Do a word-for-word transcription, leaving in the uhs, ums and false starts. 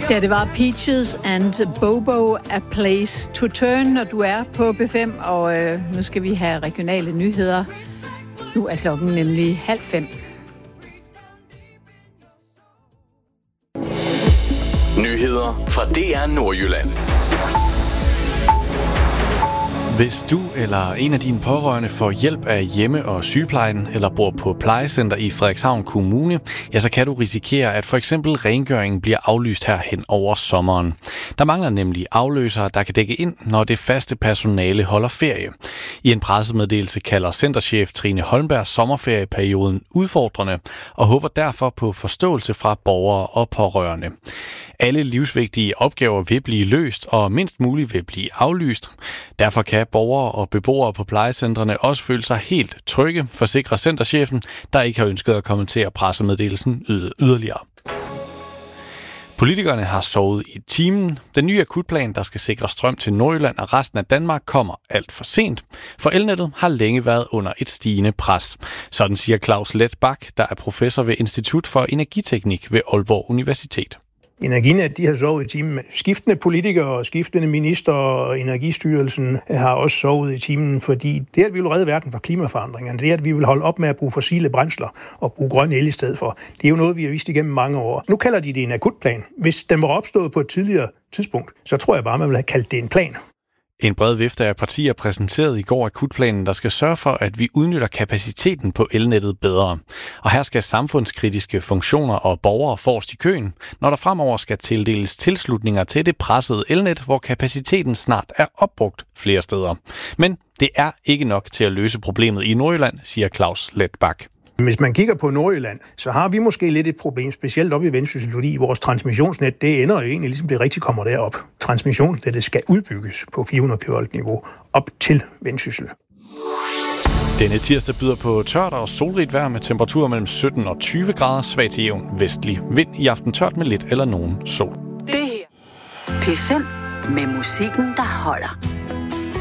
Ja, det var Peaches and Bobo, A Place to Turn, når du er på B fem, og øh, nu skal vi have regionale nyheder. Nu er klokken nemlig halv fem. Nyheder fra D R Nordjylland. Hvis du eller en af dine pårørende får hjælp af hjemme- og sygeplejen eller bor på plejecenter i Frederikshavn Kommune, ja, så kan du risikere, at for eksempel rengøringen bliver aflyst her hen over sommeren. Der mangler nemlig afløsere, der kan dække ind, når det faste personale holder ferie. I en pressemeddelelse kalder centerchef Trine Holmberg sommerferieperioden udfordrende og håber derfor på forståelse fra borgere og pårørende. Alle livsvigtige opgaver vil blive løst, og mindst muligt vil blive aflyst. Derfor kan borgere og beboere på plejecentrene også føle sig helt trygge, forsikrer centerchefen, der ikke har ønsket at kommentere pressemeddelelsen yderligere. Politikerne har sovet i timen. Den nye akutplan, der skal sikre strøm til Nordjylland og resten af Danmark, kommer alt for sent. For elnettet har længe været under et stigende pres. Sådan siger Claus Letbak, der er professor ved Institut for Energiteknik ved Aalborg Universitet. Energinet, de har sovet i timen. Skiftende politikere og skiftende minister og Energistyrelsen har også sovet i timen, fordi det, at vi vil redde verden fra klimaforandringerne, det, at vi vil holde op med at bruge fossile brændsler og bruge grøn el i stedet for, det er jo noget, vi har vist igennem mange år. Nu kalder de det en akutplan. Hvis den var opstået på et tidligere tidspunkt, så tror jeg bare, man vil have kaldt det en plan. En bred vifte af partier præsenterede i går akutplanen, der skal sørge for, at vi udnytter kapaciteten på elnettet bedre. Og her skal samfundskritiske funktioner og borgere forrest i køen, når der fremover skal tildeles tilslutninger til det pressede elnet, hvor kapaciteten snart er opbrugt flere steder. Men det er ikke nok til at løse problemet i Nordjylland, siger Claus Letbak. Hvis man kigger på Nordjylland, så har vi måske lidt et problem, specielt oppe i Vendsyssel, fordi vores transmissionsnet, det ender jo egentlig ligesom det rigtig kommer derop. Transmissionsnettet skal udbygges på fire hundrede kilovolt niveau op til Vendsyssel. Denne tirsdag byder på tørt og solrigt vejr med temperaturer mellem sytten og tyve grader, svag til jævn vestlig vind, i aften tørt med lidt eller nogen sol. Det her P fem med musikken, der holder.